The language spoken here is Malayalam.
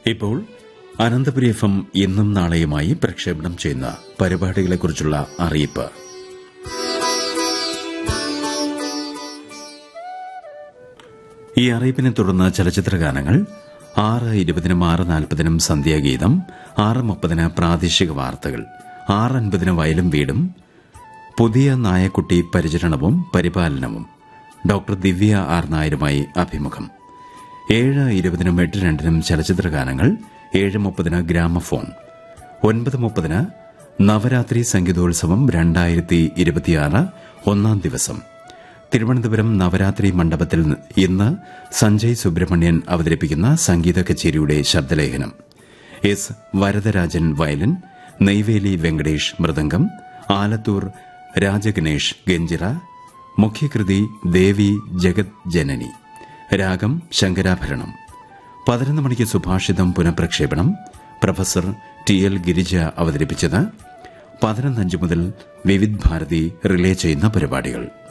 ഇപ്പോൾ അനന്തപുരി FM ഇന്നും നാളെയുമായി പ്രക്ഷേപണം ചെയ്യുന്ന പരിപാടികളെക്കുറിച്ചുള്ള അറിയിപ്പ്. ഈ അറിയിപ്പിനെ തുടർന്ന് ചലച്ചിത്രഗാനങ്ങൾ 6:20-നും 6:40-നും സന്ധ്യാഗീതം, 6:30-ന് പ്രാദേശിക വാർത്തകൾ, 6:50-ന് വയലും വീടും, പുതിയ നായക്കുട്ടി പരിചരണവും പരിപാലനവും, ഡോക്ടർ ദിവ്യ ആർ നായരുമായി അഭിമുഖം. 7:20-നും 8:02-നും ചലച്ചിത്രഗാനങ്ങൾ, 7:30-ന് ഗ്രാമഫോൺ, 9:30-ന് നവരാത്രി സംഗീതോത്സവം 2026 ഒന്നാം ദിവസം. തിരുവനന്തപുരം നവരാത്രി മണ്ഡപത്തിൽ ഇന്ന് സഞ്ജയ് സുബ്രഹ്മണ്യൻ അവതരിപ്പിക്കുന്ന സംഗീത കച്ചേരിയുടെ ശബ്ദലേഖനം. എസ് വരദരാജൻ വയലിൻ, നെയ്വേലി വെങ്കടേഷ് മൃദംഗം, ആലത്തൂർ രാജഗണേഷ് ഗഞ്ചിറ, മുഖ്യകൃതി ദേവി ജഗത് ജനനി, രാഗം ശങ്കരാഭരണം. 11 മണിക്ക് സുഭാഷിതം പുനഃപ്രക്ഷേപണം. പ്രൊഫസർ TL ഗിരിജ അവതരിപ്പിച്ചത്. 11:05 മുതൽ വിവിധ് ഭാരതി റിലേ ചെയ്യുന്ന പരിപാടികൾ.